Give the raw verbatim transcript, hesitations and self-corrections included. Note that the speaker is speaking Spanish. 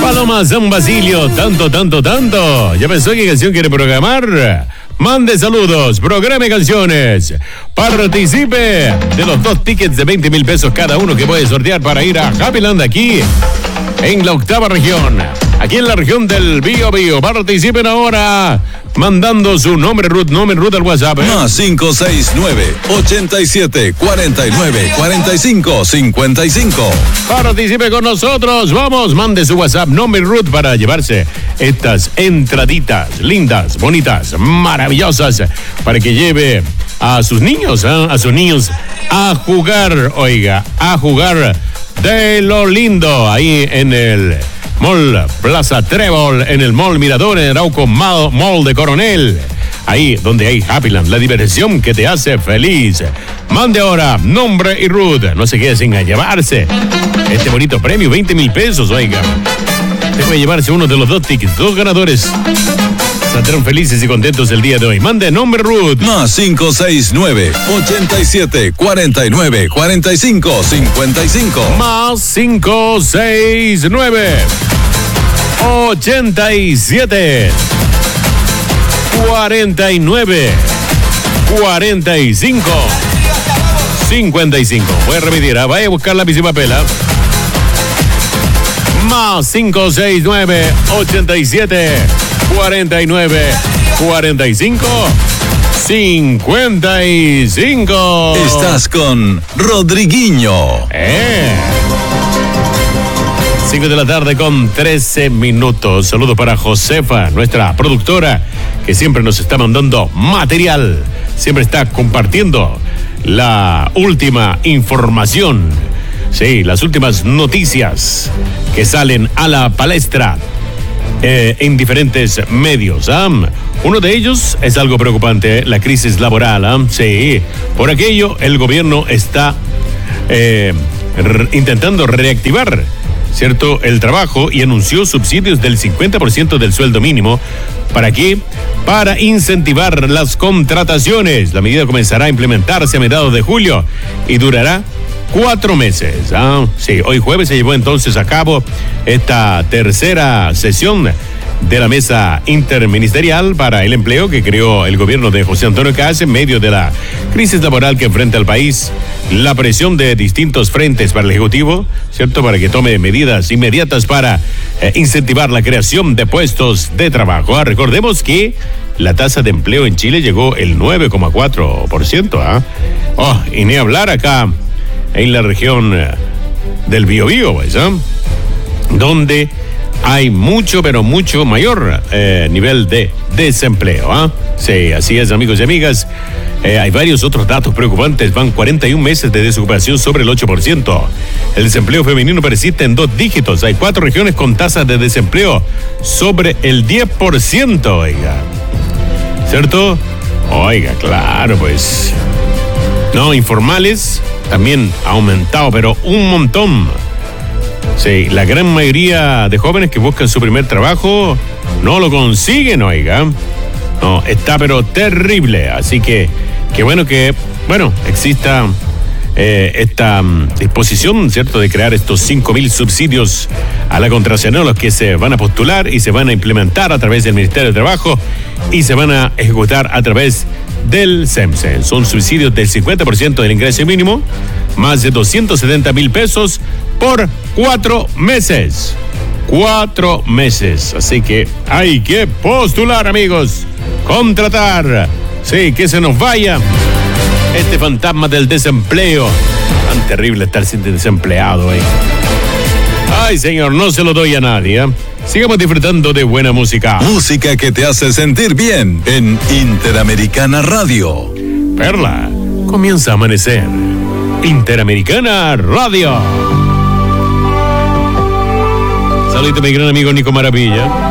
Paloma San Basilio, tanto, tanto, tanto. ¿Ya pensó qué canción quiere programar? Mande saludos, programe canciones, participe de los dos tickets de veinte mil pesos cada uno que puede sortear para ir a Happyland aquí en la octava región, aquí en la región del Bío Bío. Participen ahora mandando su nombre root, nombre root al WhatsApp. ¿eh? Más cinco seis nueve, ochenta y siete, cuarenta y nueve, cuarenta y cinco, cincuenta y cinco. Participe con nosotros, vamos, mande su WhatsApp, nombre root para llevarse estas entraditas lindas, bonitas, maravillosas, para que lleve a sus niños, ¿eh? a sus niños a jugar, oiga, a jugar de lo lindo ahí en el Mall Plaza Trébol, en el Mall Mirador, en Arauco Mall, Mall de Coronel. Ahí donde hay Happyland, la diversión que te hace feliz. Mande ahora nombre y root. No se quede sin llevarse este bonito premio, veinte mil pesos, oiga. Te puede llevarse uno de los dos tickets, dos ganadores. Saldrán felices y contentos el día de hoy. Mande nombre root. Más cinco seis nueve, ochenta y siete, cuarenta y nueve, cuarenta y cinco, cincuenta y cinco. Más cinco seis nueve, ochenta y siete, cuarenta y nueve, cuarenta y cinco, cincuenta y cinco. Voy a repetir, ¿eh? Vaya a buscar lápiz y papel. ¿eh? Más cinco seis nueve, ochenta y siete, cuarenta y nueve, cuarenta y cinco, cincuenta y cinco. Estás con Rodriguinho. Eh. cinco de la tarde con trece minutos. Saludos para Josefa, nuestra productora, que siempre nos está mandando material, siempre está compartiendo la última información, sí, las últimas noticias que salen a la palestra eh, en diferentes medios. ¿eh? Uno de ellos es algo preocupante, la crisis laboral. ¿eh? Sí, por aquello el gobierno está eh, re- intentando reactivar, ¿cierto?, el trabajo, y anunció subsidios del cincuenta por ciento del sueldo mínimo. ¿Para qué? Para incentivar las contrataciones. La medida comenzará a implementarse a mediados de julio y durará cuatro meses. ¿ah? Sí, hoy jueves se llevó entonces a cabo esta tercera sesión de la mesa interministerial para el empleo que creó el gobierno de José Antonio Caz en medio de la crisis laboral que enfrenta el país, la presión de distintos frentes para el Ejecutivo, ¿cierto?, para que tome medidas inmediatas para eh, incentivar la creación de puestos de trabajo. Ah, recordemos que la tasa de empleo en Chile llegó el nueve coma cuatro por ciento. ¿ah? Oh, y ni hablar acá en la región eh, del Biobío, pues, ¿eh? donde hay mucho, pero mucho mayor eh, nivel de desempleo. ¿eh? Sí, así es, amigos y amigas. Eh, hay varios otros datos preocupantes. Van cuarenta y un meses de desocupación sobre el ocho por ciento. El desempleo femenino persiste en dos dígitos. Hay cuatro regiones con tasas de desempleo sobre el diez por ciento, oiga. ¿Cierto? Oiga, claro, pues. No, informales también ha aumentado, pero un montón. Sí, la gran mayoría de jóvenes que buscan su primer trabajo no lo consiguen, oiga. No, está pero terrible. Así que, qué bueno que, bueno, exista eh, esta um, disposición, ¿cierto?, de crear estos cinco mil subsidios a la contratación, los que se van a postular y se van a implementar a través del Ministerio de Trabajo y se van a ejecutar a través del SEMSE. Son subsidios del cincuenta por ciento del ingreso mínimo, más de doscientos setenta mil pesos por cuatro meses. Cuatro meses. Así que hay que postular, amigos. Contratar. Sí, que se nos vaya este fantasma del desempleo. Tan terrible estar sin desempleado, eh. Ay, señor, no se lo doy a nadie, ¿eh? Sigamos disfrutando de buena música. Música que te hace sentir bien en Interamericana Radio. Perla, comienza a amanecer. Interamericana Radio. Saludito, mi gran amigo Nico Maravilla.